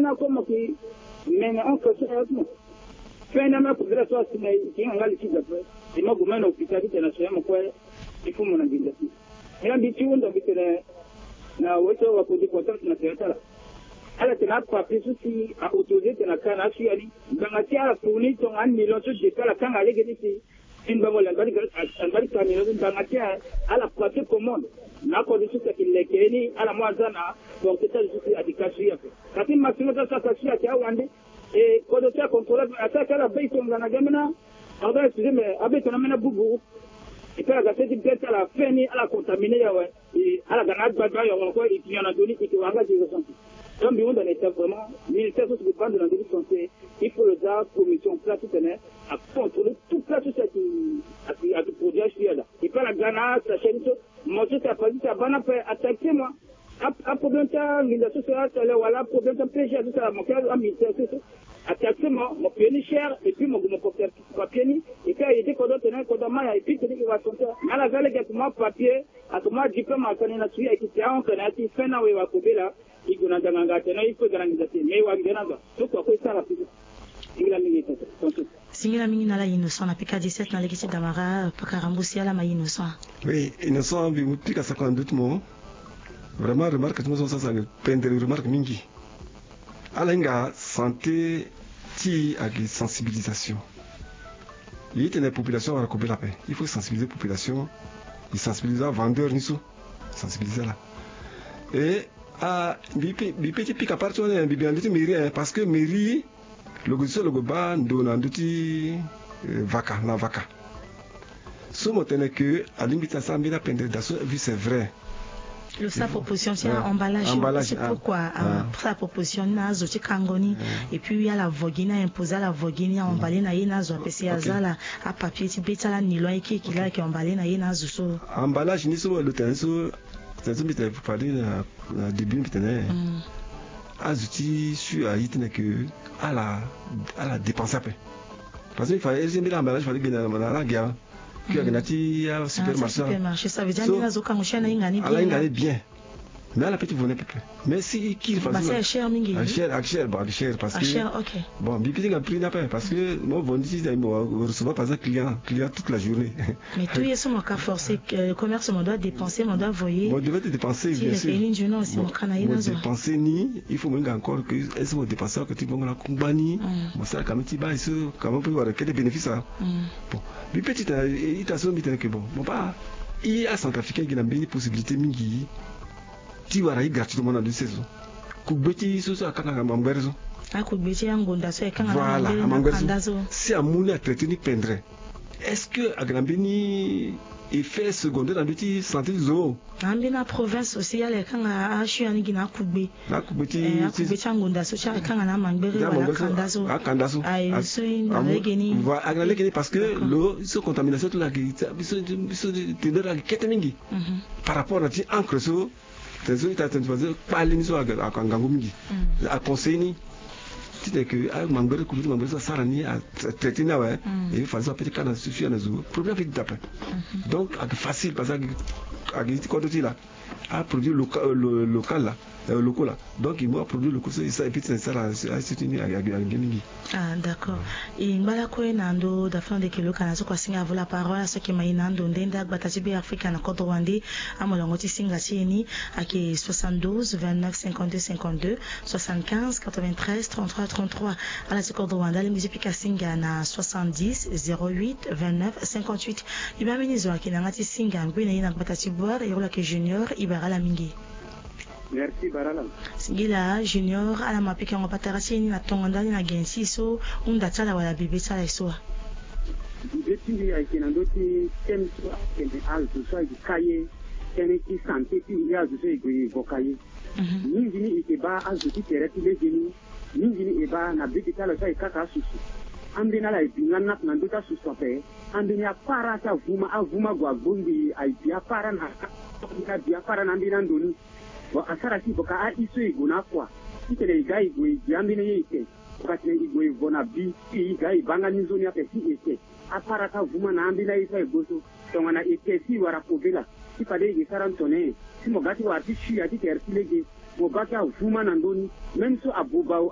na como que mena on que ça mo fena ma pour la soit mais qui on a le titre après et moi goumena hôpital international mo quoi il faut mon andinga ina biti wanda bitene na wato wa ko dikotar na tayata ala tena kwa pesusi a autorisé tena kana suali nganga tia tuni to an million to de kala kanga lege diti in bango la bari kamino nganga tia ala kwa te commande na ko disuka kilekeni ala mwanzana donc c'est disuka adikashia kati masimo ta sakashia tia wande e ko do tia contrôle ataka la beito ngana gamena aba sime abeto na mena bubu ipera ga seti beta la feni ala contaminer ya wa ala gana badba ya ko itiana doni itiwanga jizo santi donc on donne vraiment ministère de la bande de la santé il faut le dar commission place tenir à contrôler toute la société à produire chez là et pas la gana sa chaîne moi je t'ai pas dit ça bana peut attaquer moi à problème ta l'industrie sociale là voilà problème ta péché tout ça mon cœur à ministère attaquer moi mon pied cher et puis mon papier et quand il était qu'on tenir qu'on m'a et puis qu'il va compter à la veille que moi papier à moi diplôme à connaître là-dessus et qui c'est on connaît qui fait na we wa couper là il faut garantir mais wa ngana so kwa ça la Singila mingi na la innocent na pika 17 na lekisi damara pakarambusi ala ma innocent. Oui, innocent bi pika 52 mots. Vraiment remarque tout ça ça peindre remarque mingi. Ala nga santé ti avec sensibilisation. Il y a une population à couper la paix. Il faut sensibiliser la population, il sensibiliser les vendeurs niso, sensibiliser là. Et à petit pic à partir de mairie parce que mairie le gouvernement le goba donne d'autres vaca la vaca. Ce matin que à l'invitation de la peine d'assaut vu c'est vrai. Le sa proposition c'est un emballage. C'est pourquoi sa proposition na zo kangoni et puis il y a la vogina imposé la vogina emballé na yena zo pesi azala à papier ti betala nylon et qui là qui emballé na yena zo so. Emballage ni so le tenso c'est ça mais pour parler à début peut-être azuti sur a itne que à la dépenser après parce qu'il fallait aimer l'emballage fallait bien la guerre qui a gagné à supermarché ça veut dire que nazo kangushana ingani bien mais la petite venait peu mais si qui bah c'est cher mingi cher parce que cher OK bon bipi a pris n'a pas parce que moi vendis recevoir par exemple client toute la journée mais tout est sur mon cas forcé le commerce on doit dépenser on doit voyer on doit dépenser bien sûr dépenser ni il faut même encore que est-ce que dépenser que tu vas la compagnie bon ça quand même tu vas ça quand même peut avoir quel bénéfice bon bipi petit il t'a sonné que bon pas il y a centrafricain qui a une possibilité mingi ti wara gratuitement dans 2 saisons kubeti so so akanga mamberzo akubeti yangonda so ekanga voilà mamberzo si amuni a traité ni pendre est-ce que agrambini effet secondaire dans petit santé zo ambina province aussi ya lekanga ashu yani gina kubeti yangonda so cha ekanga na mambere wala kandazo ay so ndageni va agralekeni parce que l'eau se contamination toute la so tender la kete mingi par rapport à ti encre so c'est ça tu vas parler ni so à kangangumingi à conseiller c'est que à mambere kubi mambere ça sarani à traiter na ouais et il faut ça peut-être quand suffit na zo problème vite d'après donc c'est facile parce que à quoi tu là à produire local là locaux là donc il m'a produit le cours ça et puis ça à soutenir à Gemingi. Ah d'accord. Et mbala ko enando da fin de kilo kana so kwa singa vola parole so ke mainando ndenda batati be Africa na Côte Rwanda amolongo ti singa chini ake 72 29 52 52 75 93 33 33 ala se Côte Rwanda le musique singa na 70 08 29 58 ibaminizo akina ngati singa ngwina ina batati boire yola ke junior ibara mingi. Merci Barala. Singila junior ala mapika ngopatara chini na tongondani na gensiso unda tsala wala bebe tsala iswa. Beti aikena ndoti temso kende alto so ikaye kene ki santé ti ya zo ego vokaye. Ningini ikeba azo ti tereti legeni ningini eba na beti tsala so ikaka susu. Ambina la ibingana na ndota susu pe ambina ya para ta avuma gwa bondi aibia para na bia para na ambina ndoni. Wa asara si boka a iso iguna kwa itele igai gwe yambine yeke wakati igwe vona bi igai banga nizoni ya pesi eke apara ka vuma na ambina isa igoso tongana eke si wara povela si pade ige karantone si mogati wa ati shi ati tersilege mo baka vuma na ndoni même so abuba